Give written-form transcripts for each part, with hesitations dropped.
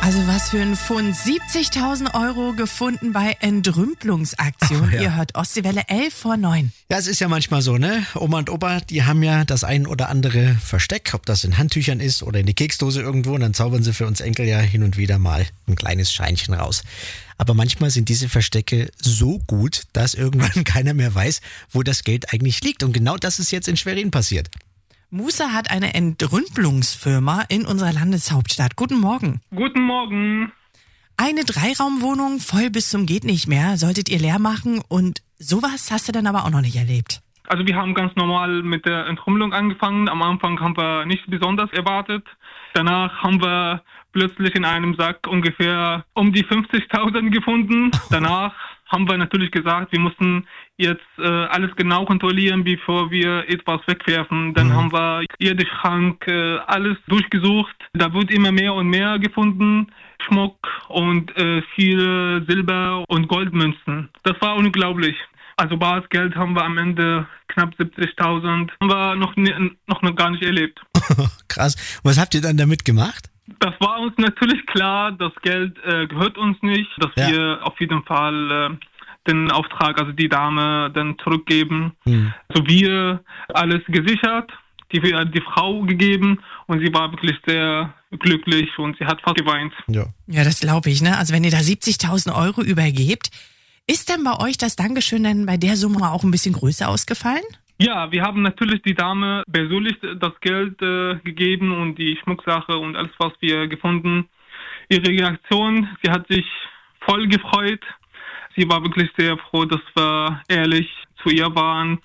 Also was für ein Fund. 70.000 Euro gefunden bei Entrümpelungsaktion. Ja. Ihr hört Ostseewelle 11:09. Ja, es ist ja manchmal so, ne? Oma und Opa, die haben ja das ein oder andere Versteck, ob das in Handtüchern ist oder in die Keksdose irgendwo, und dann zaubern sie für uns Enkel ja hin und wieder mal ein kleines Scheinchen raus. Aber manchmal sind diese Verstecke so gut, dass irgendwann keiner mehr weiß, wo das Geld eigentlich liegt. Und genau das ist jetzt in Schwerin passiert. Musa hat eine Entrümpelungsfirma in unserer Landeshauptstadt. Guten Morgen. Guten Morgen. Eine 3-Raum-Wohnung voll bis zum geht nicht mehr, solltet ihr leer machen, und sowas hast du dann aber auch noch nicht erlebt. Also wir haben ganz normal mit der Entrümpelung angefangen. Am Anfang haben wir nichts besonders erwartet. Danach haben wir plötzlich in einem Sack ungefähr um die 50.000 gefunden. Danach haben wir natürlich gesagt, wir mussten jetzt alles genau kontrollieren, bevor wir etwas wegwerfen. Dann haben wir jeden Schrank, alles durchgesucht. Da wird immer mehr und mehr gefunden. Schmuck und viele Silber- und Goldmünzen. Das war unglaublich. Also Bargeld haben wir am Ende knapp 70.000. Haben wir noch gar nicht erlebt. Krass. Und was habt ihr dann damit gemacht? Das war uns natürlich klar, das Geld gehört uns nicht, dass wir auf jeden Fall den Auftrag, also die Dame, dann zurückgeben. Also wir alles gesichert, die Frau gegeben, und sie war wirklich sehr glücklich und sie hat fast geweint. Ja, das glaube ich, ne? Also wenn ihr da 70.000 Euro übergebt, ist denn bei euch das Dankeschön denn bei der Summe auch ein bisschen größer ausgefallen? Ja, wir haben natürlich die Dame persönlich das Geld gegeben und die Schmucksache und alles, was wir gefunden. Ihre Reaktion, sie hat sich voll gefreut. Sie war wirklich sehr froh, dass wir ehrlich zu ihr waren.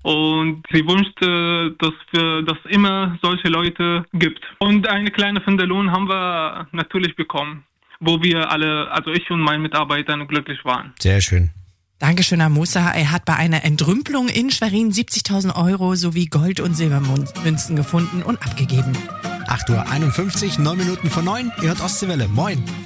Und sie wünschte, dass es immer solche Leute gibt. Und eine kleine Finderlohn haben wir natürlich bekommen, wo wir alle, also ich und meine Mitarbeiter, glücklich waren. Sehr schön. Dankeschön an Musa. Er hat bei einer Entrümpelung in Schwerin 70.000 Euro sowie Gold- und Silbermünzen gefunden und abgegeben. 8:51 Uhr, 9 Minuten vor 9. Ihr hört Ostseewelle. Moin.